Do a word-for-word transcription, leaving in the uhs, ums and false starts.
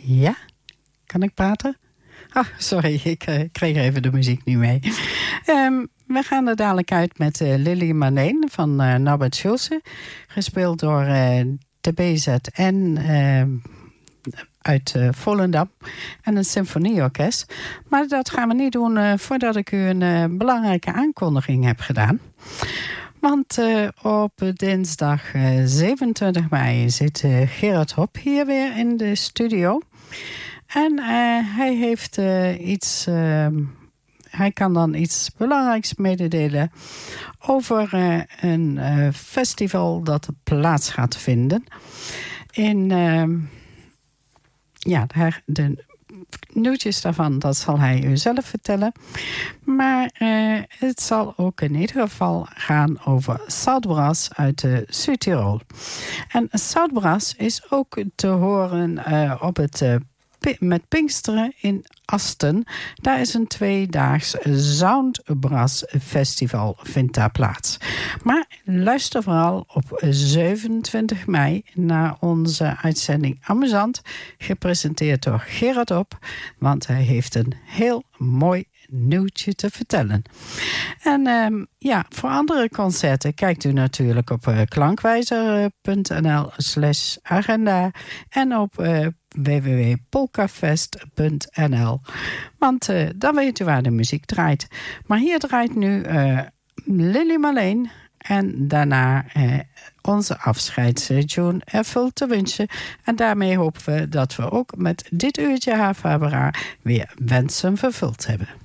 Ja? Kan ik praten? Ah, sorry, ik uh, kreeg even de muziek niet mee. Um, we gaan er dadelijk uit met uh, Lily Marleen van uh, Norbert Schulze. Gespeeld door uh, de B Z N uh, uit uh, Volendam. En een symfonieorkest. Maar dat gaan we niet doen uh, voordat ik u een uh, belangrijke aankondiging heb gedaan. Want uh, op dinsdag uh, zevenentwintig mei zit uh, Gerard Hop hier weer in de studio. En uh, hij heeft uh, iets... Uh, hij kan dan iets belangrijks mededelen over uh, een uh, festival dat plaats gaat vinden. In... Uh, ja, de, de nieuwtjes daarvan, dat zal hij u zelf vertellen. Maar uh, het zal ook in ieder geval gaan over Zoutbrass uit uh, Zuid-Tirol. En Zoutbrass is ook te horen uh, op het uh, met Pinksteren in Asten. Daar is een tweedaags Soundbrass Festival vindt daar plaats. Maar luister vooral op zevenentwintig mei naar onze uitzending Amusant, gepresenteerd door Gerard Op, want hij heeft een heel mooi nieuwtje te vertellen. En um, ja, voor andere concerten kijkt u natuurlijk op uh, klankwijzer punt n l slash agenda en op uh, w w w punt polkafest punt n l. Want uh, dan weet u waar de muziek draait. Maar hier draait nu uh, Lily Marleen en daarna uh, onze afscheidstune ervult te wensen. En daarmee hopen we dat we ook met dit uurtje Havabara weer wensen vervuld hebben.